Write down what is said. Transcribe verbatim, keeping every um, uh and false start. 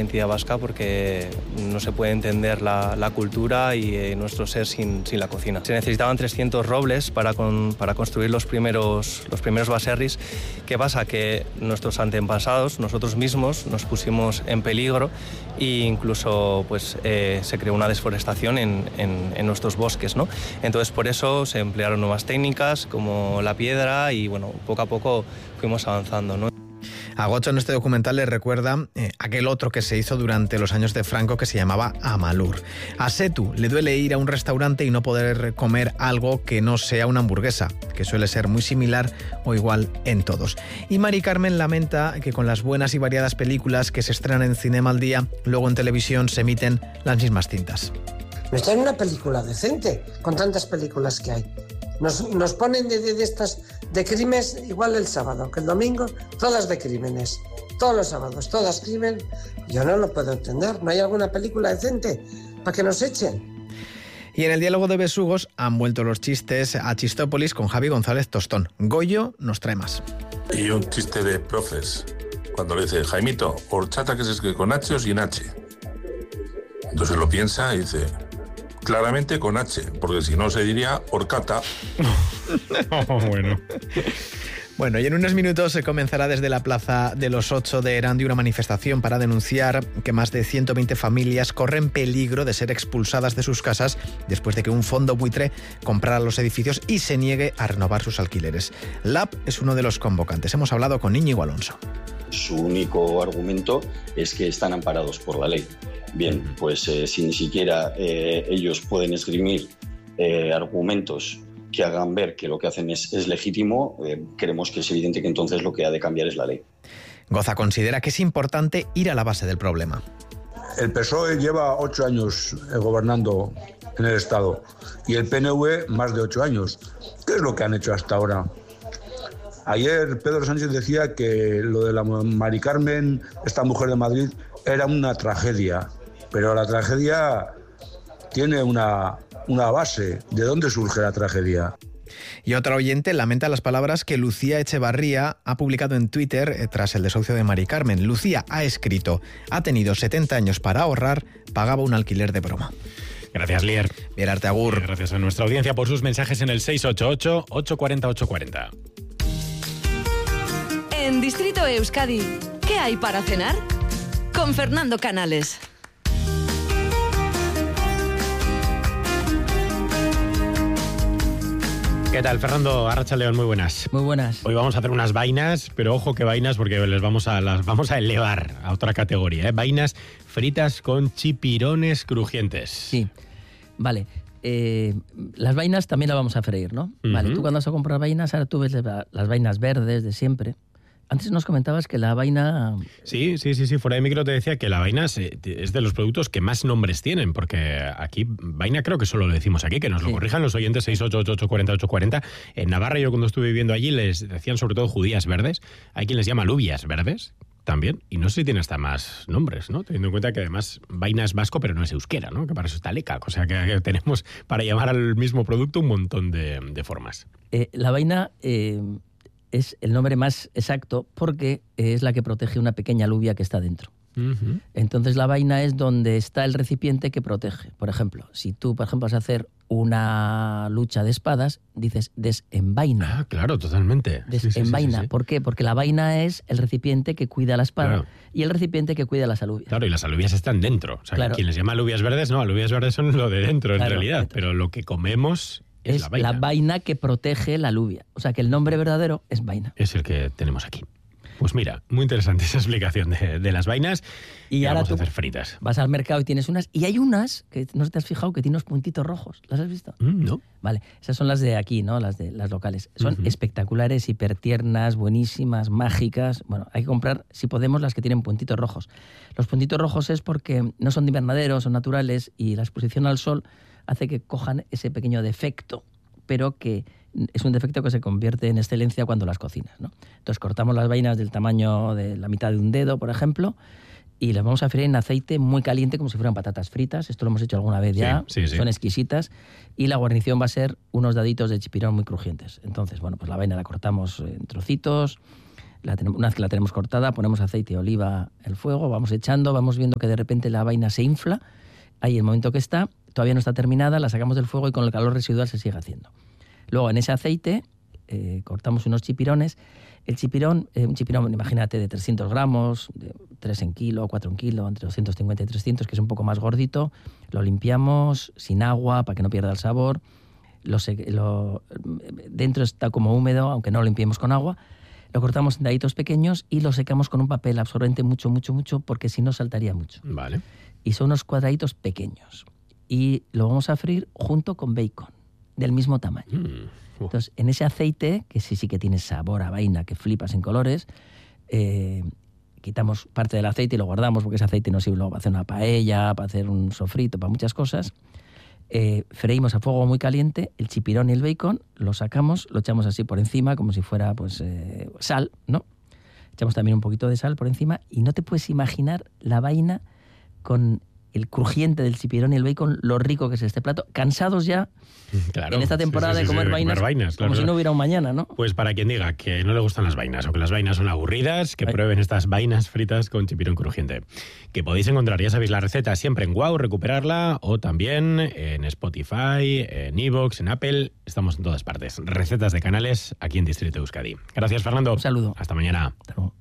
identidad vasca porque no se puede entender la, la cultura y eh, nuestro ser sin, sin la cocina. Se necesitaban trescientos robles para, con, para construir los primeros, los primeros baserris. ¿Qué pasa? Que nuestros antepasados, nosotros mismos, nos pusimos en peligro e incluso pues, eh, se creó una desforestación en, en, en nuestros bosques, ¿no? Entonces por eso se emplearon nuevas técnicas como la piedra y bueno, poco a poco fuimos avanzando, ¿no? A Gocho en este documental le recuerda eh, aquel otro que se hizo durante los años de Franco que se llamaba Amalur. A Setu le duele ir a un restaurante y no poder comer algo que no sea una hamburguesa, que suele ser muy similar o igual en todos. Y Mari Carmen lamenta que con las buenas y variadas películas que se estrenan en Cinema al Día, luego en televisión se emiten las mismas cintas. No está en una película decente, con tantas películas que hay. Nos, nos ponen de, de, de estas de crímenes igual el sábado que el domingo, todas de crímenes, todos los sábados, todas crimen. Yo no lo puedo entender. ¿No hay alguna película decente para que nos echen? Y en el diálogo de besugos han vuelto los chistes a Chistópolis con Javi González Tostón. Goyo nos trae más. Y un chiste de profes, cuando le dice, Jaimito, horchata que se escribe con H o sin H. Entonces lo piensa y dice, claramente con H, porque si no se diría horcata. Oh, bueno. Bueno, y en unos minutos se comenzará desde la Plaza de los Ocho de Erandio una manifestación para denunciar que más de ciento veinte familias corren peligro de ser expulsadas de sus casas después de que un fondo buitre comprara los edificios y se niegue a renovar sus alquileres. Lab es uno de los convocantes. Hemos hablado con Íñigo Alonso. Su único argumento es que están amparados por la ley. Bien, pues eh, si ni siquiera eh, ellos pueden esgrimir eh, argumentos que hagan ver que lo que hacen es, es legítimo, eh, creemos que es evidente que entonces lo que ha de cambiar es la ley. Goza considera que es importante ir a la base del problema. El P S O E lleva ocho años gobernando en el Estado y el P N V más de ocho años. ¿Qué es lo que han hecho hasta ahora? Ayer Pedro Sánchez decía que lo de la Mari Carmen, esta mujer de Madrid, era una tragedia, pero la tragedia tiene una, una base. ¿De dónde surge la tragedia? Y otra oyente lamenta las palabras que Lucía Echevarría ha publicado en Twitter eh, tras el desahucio de Mari Carmen. Lucía ha escrito, ha tenido setenta años para ahorrar, pagaba un alquiler de broma. Gracias, Lier. Bierarte, agur. Gracias a nuestra audiencia por sus mensajes en el seis ocho ocho, ocho cuatro cero, ocho cuatro cero. En Distrito Euskadi, ¿qué hay para cenar? Con Fernando Canales. ¿Qué tal, Fernando? Arratsaldeon, muy buenas. Muy buenas. Hoy vamos a hacer unas vainas, pero ojo que vainas porque les vamos a las vamos a elevar a otra categoría, ¿eh? Vainas fritas con chipirones crujientes. Sí, vale. Eh, las vainas también las vamos a freír, ¿no? Uh-huh. Vale, tú cuando vas a comprar vainas, ahora tú ves las vainas verdes de siempre. Antes nos comentabas que la vaina... Sí, sí, sí, sí. Fuera de micro te decía que la vaina es de los productos que más nombres tienen, porque aquí, vaina creo que solo lo decimos aquí, que nos lo sí. corrijan los oyentes seis ocho ocho, ocho cuatro cero, ocho cuatro cero. En Navarra, yo cuando estuve viviendo allí, les decían sobre todo judías verdes. Hay quien les llama alubias verdes también. Y no sé si tiene hasta más nombres, ¿no? Teniendo en cuenta que además vaina es vasco, pero no es euskera, ¿no? Que para eso está leca. O sea, que, que tenemos para llamar al mismo producto un montón de, de formas. Eh, la vaina... Eh... es el nombre más exacto porque es la que protege una pequeña alubia que está dentro. Uh-huh. Entonces la vaina es donde está el recipiente que protege. Por ejemplo, si tú, por ejemplo, vas a hacer una lucha de espadas, dices desenvaina. Ah, claro, totalmente. Desenvaina. Sí, sí, sí, sí. ¿Por qué? Porque la vaina es el recipiente que cuida la espada claro. y el recipiente que cuida las alubias. Claro, y las alubias están dentro. O sea, claro. quien les llama alubias verdes, no, alubias verdes son lo de dentro, claro, en realidad. Entonces, pero lo que comemos... Es, es la, vaina. la vaina que protege la alubia. O sea, que el nombre verdadero es vaina. Es el que tenemos aquí. Pues mira, muy interesante esa explicación de, de las vainas. Y, y ahora vamos a hacer fritas. Vas al mercado y tienes unas... Y hay unas, que no te has fijado, que tienen unos puntitos rojos. ¿Las has visto? Mm, no. Vale, esas son las de aquí, ¿no? Las de las locales. Son uh-huh. espectaculares, hipertiernas, buenísimas, mágicas. Bueno, hay que comprar, si podemos, las que tienen puntitos rojos. Los puntitos rojos es porque no son de invernadero, son naturales y la exposición al sol hace que cojan ese pequeño defecto, pero que es un defecto que se convierte en excelencia cuando las cocinas, ¿no? Entonces cortamos las vainas del tamaño de la mitad de un dedo, por ejemplo, y las vamos a freír en aceite muy caliente como si fueran patatas fritas. Esto lo hemos hecho alguna vez ya, sí, sí, sí. Son exquisitas. Y la guarnición va a ser unos daditos de chipirón muy crujientes. Entonces, bueno, pues la vaina la cortamos en trocitos, La tenemos, una vez que la tenemos cortada, ponemos aceite de oliva al fuego, vamos echando, vamos viendo que de repente la vaina se infla. Ahí el momento que está, todavía no está terminada, la sacamos del fuego y con el calor residual se sigue haciendo. Luego en ese aceite eh, cortamos unos chipirones. El chipirón, eh, un chipirón, imagínate, de trescientos gramos, de tres en kilo, cuatro en kilo, entre doscientos cincuenta y trescientos, que es un poco más gordito. Lo limpiamos sin agua para que no pierda el sabor. Lo, lo, dentro está como húmedo, aunque no lo limpiemos con agua. Lo cortamos en daditos pequeños y lo secamos con un papel absorbente mucho, mucho, mucho, porque si no saltaría mucho. Vale. Y son unos cuadraditos pequeños. Y lo vamos a freír junto con bacon, del mismo tamaño. Mm. Uh. Entonces, en ese aceite, que sí, sí que tiene sabor a vaina, que flipas en colores, eh, quitamos parte del aceite y lo guardamos, porque ese aceite nos sirve luego para hacer una paella, para hacer un sofrito, para muchas cosas. Eh, freímos a fuego muy caliente el chipirón y el bacon, lo sacamos, lo echamos así por encima, como si fuera pues eh, sal, ¿no? Echamos también un poquito de sal por encima y no te puedes imaginar la vaina con el crujiente del chipirón y el bacon, lo rico que es este plato. Cansados ya claro, en esta temporada sí, sí, sí, de comer sí, vainas, comer vainas claro, como si no hubiera un mañana, ¿no? Pues para quien diga que no le gustan las vainas o que las vainas son aburridas, que Ay. prueben estas vainas fritas con chipirón crujiente. Que podéis encontrar, ya sabéis, la receta siempre en Wow, recuperarla, o también en Spotify, en iVoox, en Apple. Estamos en todas partes. Recetas de canales aquí en Distrito Euskadi. Gracias, Fernando. Un saludo. Hasta mañana. Hasta luego.